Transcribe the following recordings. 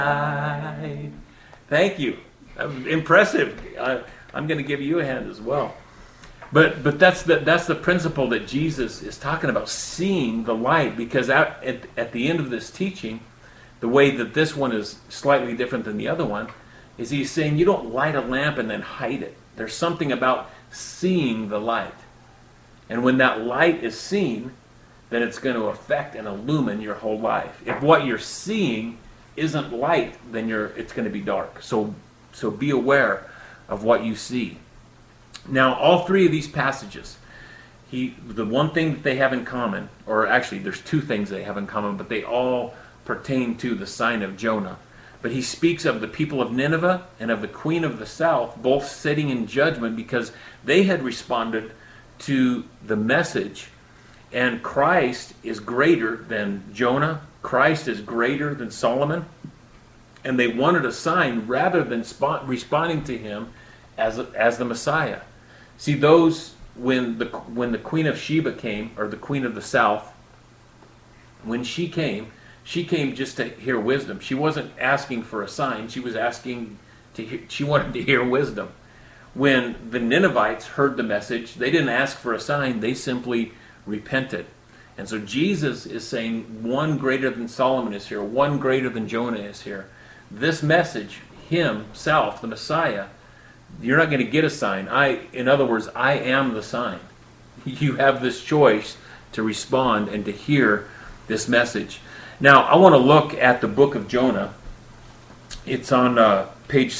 Thank you. Impressive. I'm going to give you a hand as well. But that's the principle that Jesus is talking about, seeing the light. Because at the end of this teaching, the way that this one is slightly different than the other one, is he's saying you don't light a lamp and then hide it. There's something about seeing the light. And when that light is seen, then it's going to affect and illumine your whole life. If what you're seeing isn't light, then it's going to be dark. So be aware of what you see. Now, all three of these passages, the one thing that they have in common, or actually there's two things they have in common, but they all pertain to the sign of Jonah. But he speaks of the people of Nineveh and of the queen of the south, both sitting in judgment because they had responded to the message. And Christ is greater than Jonah. Christ is greater than Solomon. And they wanted a sign rather than responding to him as the Messiah. See, when the queen of Sheba came, or the queen of the south, when she came just to hear wisdom. She wasn't asking for a sign. She was she wanted to hear wisdom. When the Ninevites heard the message, they didn't ask for a sign. They simply repented. And so Jesus is saying one greater than Solomon is here. One greater than Jonah is here. This message, himself, the Messiah, you're not going to get a sign. In other words, I am the sign. You have this choice to respond and to hear this message. Now, I want to look at the book of Jonah. It's on page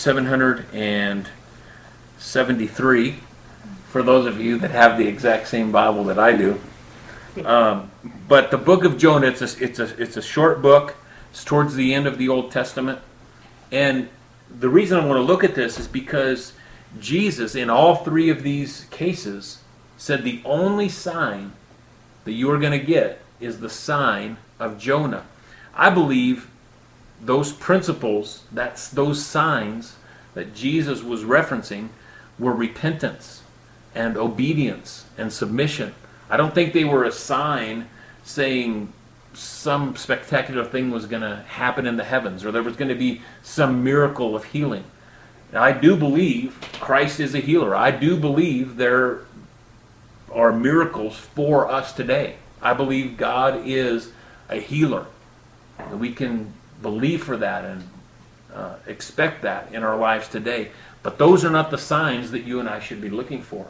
773, for those of you that have the exact same Bible that I do. But the book of Jonah, it's a short book. It's towards the end of the Old Testament. And the reason I want to look at this is because Jesus, in all three of these cases, said the only sign that you are going to get is the sign of Jonah. I believe those principles, those signs that Jesus was referencing, were repentance and obedience and submission. I don't think they were a sign saying some spectacular thing was going to happen in the heavens, or there was going to be some miracle of healing. Now, I do believe Christ is a healer. I do believe there are miracles for us today. I believe God is a healer. We can believe for that and expect that in our lives today. But those are not the signs that you and I should be looking for.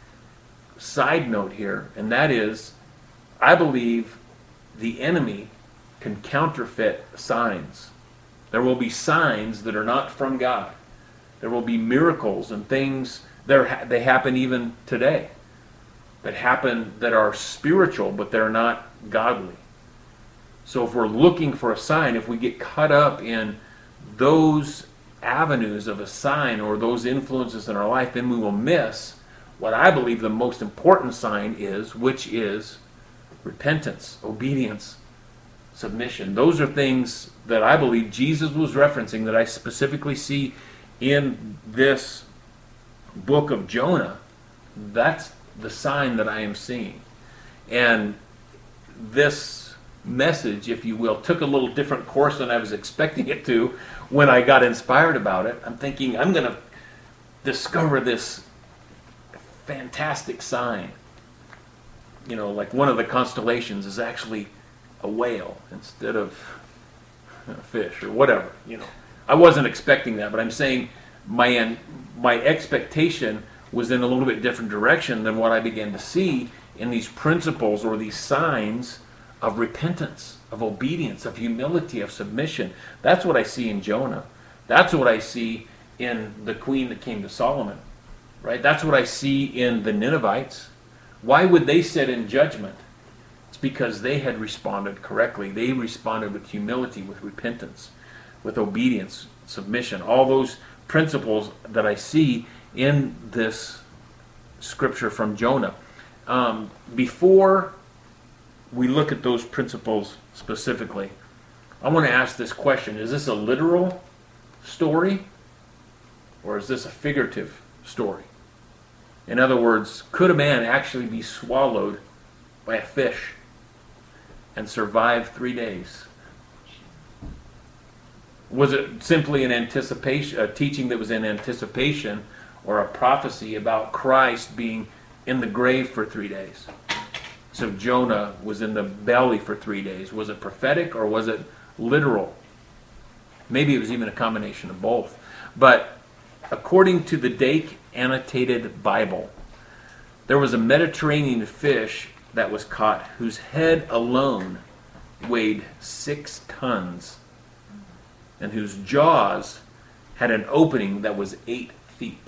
Side note here, and that is, I believe the enemy can counterfeit signs. There will be signs that are not from God. There will be miracles and things, they happen even today, that are spiritual, but they're not godly. So if we're looking for a sign, if we get caught up in those avenues of a sign or those influences in our life, then we will miss what I believe the most important sign is, which is repentance, obedience, submission. Those are things that I believe Jesus was referencing, that I specifically see in this book of Jonah. That's the sign that I am seeing. And this message, if you will, took a little different course than I was expecting it to when I got inspired about it. I'm thinking I'm going to discover this fantastic sign. Like one of the constellations is actually a whale instead of a fish or whatever. I wasn't expecting that, but I'm saying my expectation was in a little bit different direction than what I began to see in these principles or these signs of repentance, of obedience, of humility, of submission. That's what I see in Jonah. That's what I see in the queen that came to Solomon. Right? That's what I see in the Ninevites. Why would they sit in judgment? It's because they had responded correctly. They responded with humility, with repentance, with obedience, submission. All those principles that I see in this scripture from Jonah. Before we look at those principles specifically, I want to ask this question. Is this a literal story, or is this a figurative story? In other words, could a man actually be swallowed by a fish and survive 3 days? Was it simply an anticipation, a teaching that was in anticipation, or a prophecy about Christ being in the grave for 3 days? So Jonah was in the belly for 3 days. Was it prophetic or was it literal? Maybe it was even a combination of both. But according to the Dake Annotated Bible, there was a Mediterranean fish that was caught whose head alone weighed 6 tons and whose jaws had an opening that was 8 feet.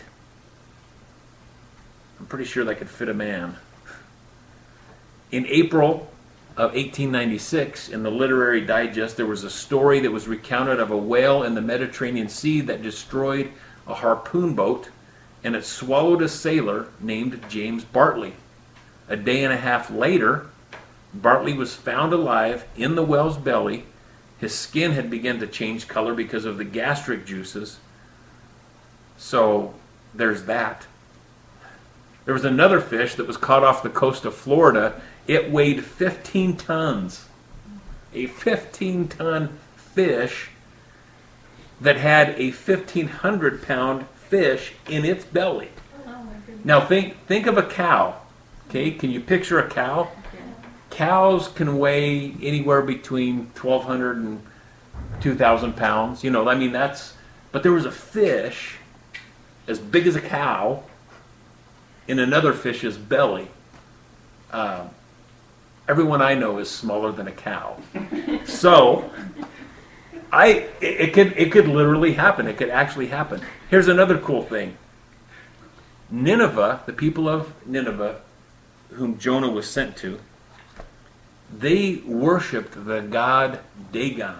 I'm pretty sure that could fit a man. In April of 1896, in the Literary Digest, there was a story that was recounted of a whale in the Mediterranean Sea that destroyed a harpoon boat, and it swallowed a sailor named James Bartley. A day and a half later, Bartley was found alive in the whale's belly. His skin had begun to change color because of the gastric juices. So there's that. There was another fish that was caught off the coast of Florida. It weighed 15 tons. A 15-ton fish that had a 1,500-pound fish in its belly. Now think of a cow. Okay, can you picture a cow? Cows can weigh anywhere between 1,200 and 2,000 pounds. You know, I mean, but there was a fish as big as a cow in another fish's belly. Everyone I know is smaller than a cow. So, it could literally happen. It could actually happen. Here's another cool thing. Nineveh, the people of Nineveh, whom Jonah was sent to, they worshipped the god Dagon.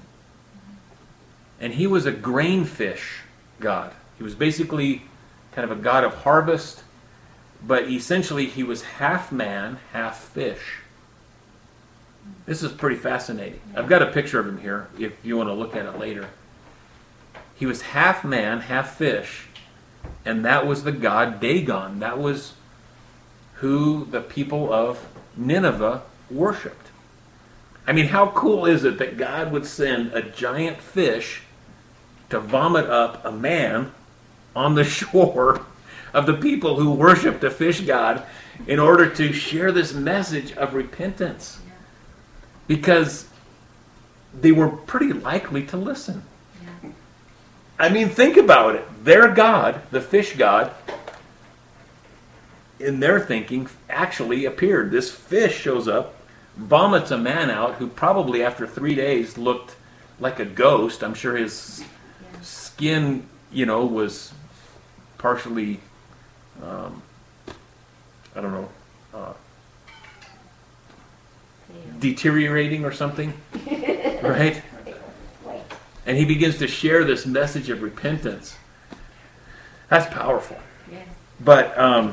And he was a grain fish god. He was basically kind of a god of harvest, but essentially he was half man, half fish. This is pretty fascinating. I've got a picture of him here if you want to look at it later. He was half man, half fish, and that was the god Dagon. That was who the people of Nineveh worshipped. I mean, how cool is it that God would send a giant fish to vomit up a man on the shore of the people who worshipped a fish god in order to share this message of repentance? Because they were pretty likely to listen. I mean, think about it. Their god, the fish god, in their thinking, actually appeared. This fish shows up, vomits a man out who probably after 3 days looked like a ghost. I'm sure his skin, was partially, deteriorating or something, right? And he begins to share this message of repentance. That's powerful. Yes. But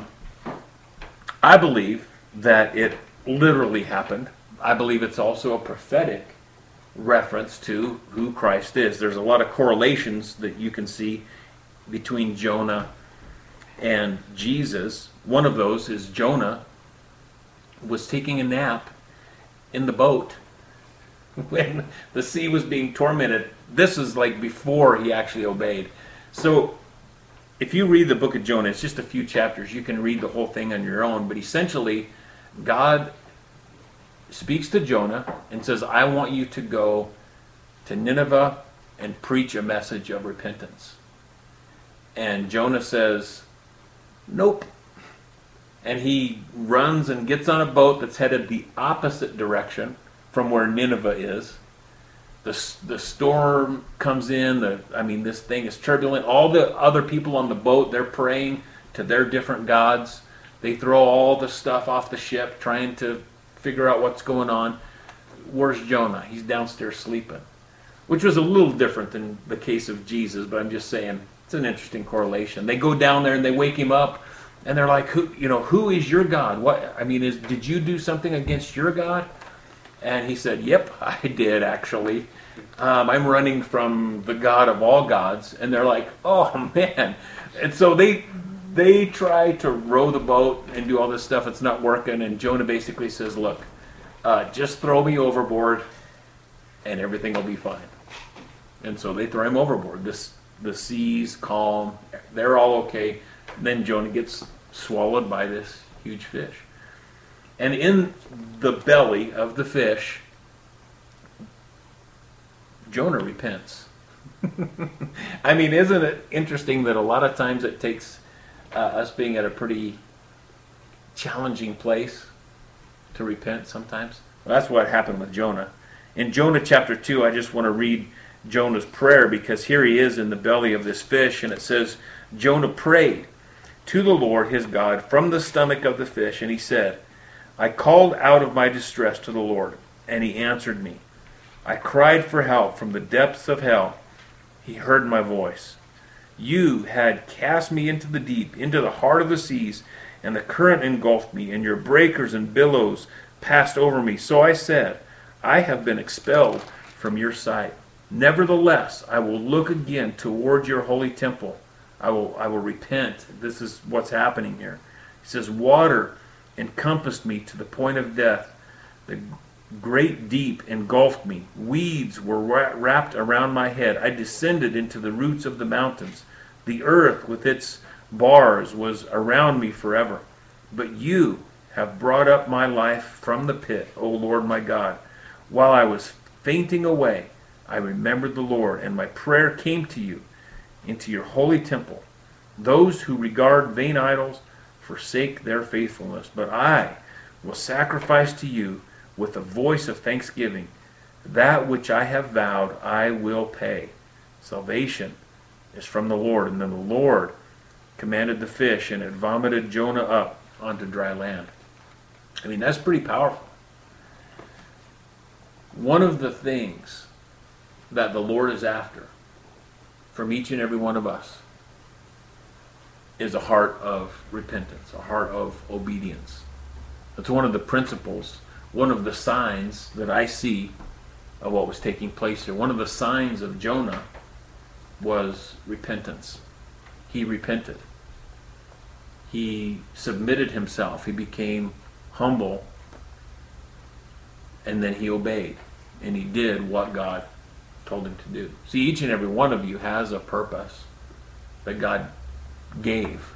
I believe that it literally happened. I believe it's also a prophetic reference to who Christ is. There's a lot of correlations that you can see between Jonah and Jesus. One of those is Jonah was taking a nap in the boat when the sea was being tormented. This is like before he actually obeyed. So if you read the book of Jonah, it's just a few chapters. You can read the whole thing on your own. But essentially, God speaks to Jonah and says, I want you to go to Nineveh and preach a message of repentance. And Jonah says, nope. And he runs and gets on a boat that's headed the opposite direction from where Nineveh is. The storm comes in. This thing is turbulent. All the other people on the boat, they're praying to their different gods. They throw all the stuff off the ship, trying to figure out what's going on. Where's Jonah? He's downstairs sleeping. Which was a little different than the case of Jesus, but I'm just saying it's an interesting correlation. They go down there and they wake him up. And they're like, who is your God? Did you do something against your God? And he said, yep, I did actually. I'm running from the God of all gods. And they're like, oh man. And so they try to row the boat and do all this stuff. It's not working. And Jonah basically says, look, just throw me overboard and everything will be fine. And so they throw him overboard. The seas calm, they're all okay. Then Jonah gets swallowed by this huge fish. And in the belly of the fish, Jonah repents. I mean, isn't it interesting that a lot of times it takes us being at a pretty challenging place to repent sometimes? Well, that's what happened with Jonah. In Jonah chapter 2, I just want to read Jonah's prayer, because here he is in the belly of this fish, and it says, Jonah prayed to the Lord his God from the stomach of the fish, and he said, I called out of my distress to the Lord, and he answered me. I cried for help from the depths of hell. He heard my voice. You had cast me into the deep, into the heart of the seas, and the current engulfed me, and your breakers and billows passed over me. So I said, I have been expelled from your sight. Nevertheless, I will look again toward your holy temple. I will repent. This is what's happening here. He says, water encompassed me to the point of death. The great deep engulfed me. Weeds were wrapped around my head. I descended into the roots of the mountains. The earth with its bars was around me forever. But you have brought up my life from the pit, O Lord my God. While I was fainting away, I remembered the Lord, and my prayer came to you into your holy temple. Those who regard vain idols forsake their faithfulness, but I will sacrifice to you with a voice of thanksgiving. That which I have vowed I will pay. Salvation is from the Lord. And then the Lord commanded the fish, and it vomited Jonah up onto dry land. I mean, that's pretty powerful. One of the things that the Lord is after from each and every one of us is a heart of repentance, a heart of obedience. That's one of the principles, one of the signs that I see of what was taking place here. One of the signs of Jonah was repentance. He repented. He submitted himself. He became humble, and then he obeyed. And he did what God told him to do. See, each and every one of you has a purpose that God gave.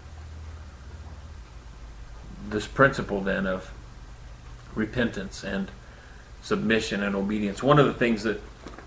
This principle then of repentance and submission and obedience. One of the things that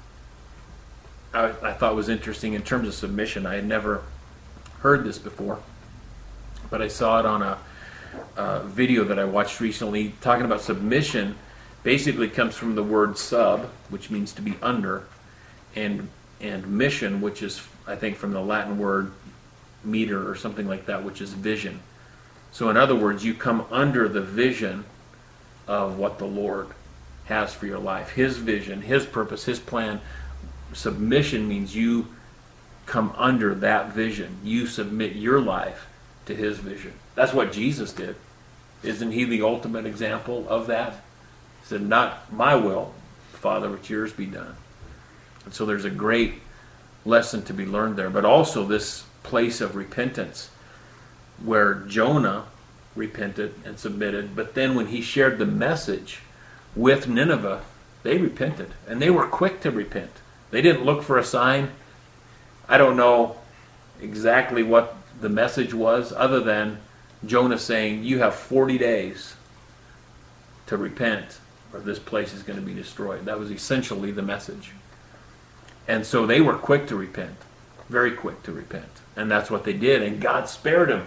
I thought was interesting in terms of submission, I had never heard this before, but I saw it on a video that I watched recently talking about submission. Basically comes from the word sub, which means to be under, and mission, which is, I think, from the Latin word meter or something like that, which is vision. So in other words, you come under the vision of what the Lord has for your life. His vision, His purpose, His plan. Submission means you come under that vision. You submit your life to His vision. That's what Jesus did. Isn't He the ultimate example of that? He said, not my will, Father, but yours be done. And so there's a great lesson to be learned there. But also this place of repentance where Jonah repented and submitted, but then when he shared the message with Nineveh, they repented, and they were quick to repent. They didn't look for a sign. I don't know exactly what the message was, other than Jonah saying, you have 40 days to repent, or this place is going to be destroyed. That was essentially the message. And so they were quick to repent, very quick to repent. And that's what they did, and God spared him.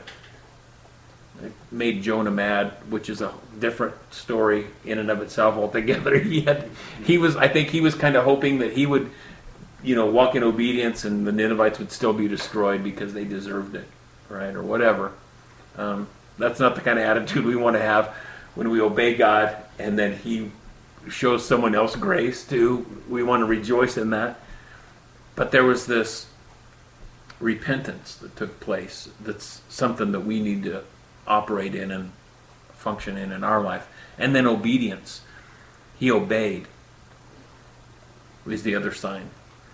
It made Jonah mad, which is a different story in and of itself altogether. I think he was kind of hoping that he would, walk in obedience and the Ninevites would still be destroyed because they deserved it, right, or whatever. That's not the kind of attitude we want to have when we obey God and then He shows someone else grace too. We want to rejoice in that. But there was this repentance that took place. That's something that we need to operate in and function in our life. And then obedience. He obeyed is the other sign.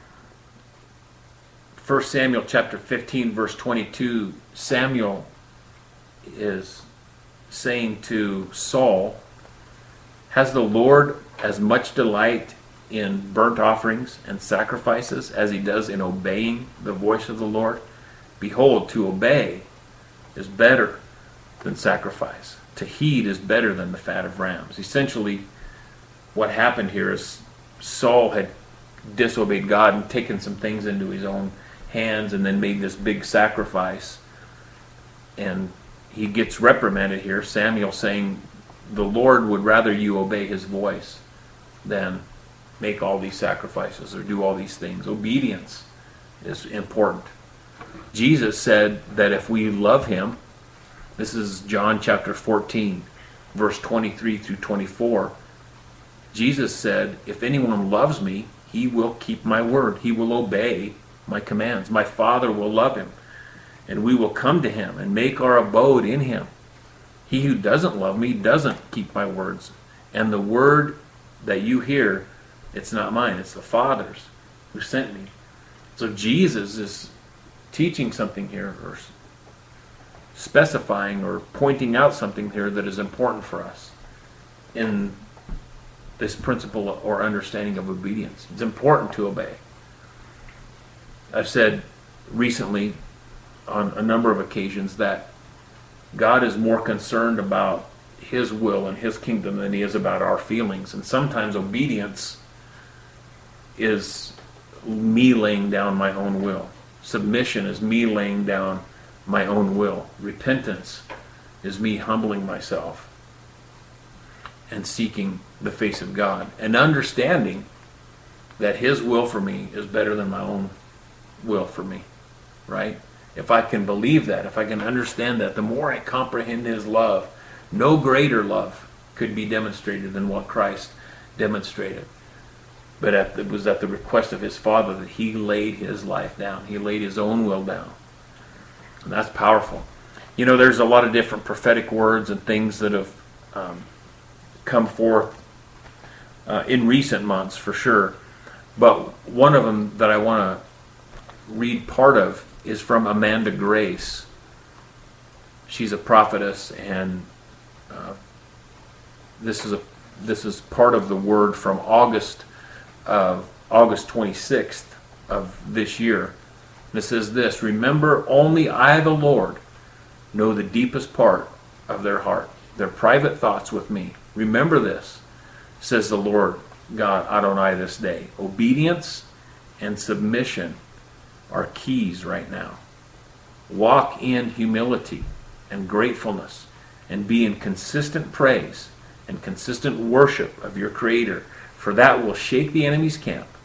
1 Samuel chapter 15 verse 22, Samuel is saying to Saul, has the Lord as much delight in burnt offerings and sacrifices as he does in obeying the voice of the Lord? Behold, to obey is better than sacrifice. To heed is better than the fat of rams. Essentially, what happened here is Saul had disobeyed God and taken some things into his own hands and then made this big sacrifice. And he gets reprimanded here, Samuel saying, the Lord would rather you obey his voice than make all these sacrifices or do all these things. Obedience is important. Jesus said that if we love him, this is John chapter 14, verse 23 through 24. Jesus said, if anyone loves me, he will keep my word. He will obey my commands. My Father will love him, and we will come to him and make our abode in him. He who doesn't love me doesn't keep my words. And the word that you hear, it's not mine, it's the Father's who sent me. So Jesus is teaching something here, or specifying or pointing out something here that is important for us in this principle or understanding of obedience. It's important to obey. I've said recently on a number of occasions that God is more concerned about his will and his kingdom than he is about our feelings. And sometimes obedience is me laying down my own will. Submission is me laying down my own will. Repentance is me humbling myself and seeking the face of God and understanding that his will for me is better than my own will for me, right? If I can believe that, if I can understand that, the more I comprehend his love, no greater love could be demonstrated than what Christ demonstrated. But it was at the request of his Father that he laid his life down. He laid his own will down. And that's powerful. You know, there's a lot of different prophetic words and things that have come forth in recent months, for sure. But one of them that I want to read part of is from Amanda Grace. She's a prophetess, and this is part of the word from August 26th of this year. And it says this: remember, only I, the Lord, know the deepest part of their heart, their private thoughts with me. Remember this, says the Lord God Adonai this day. Obedience and submission are keys right now. Walk in humility and gratefulness, and be in consistent praise and consistent worship of your Creator, for that will shake the enemy's camp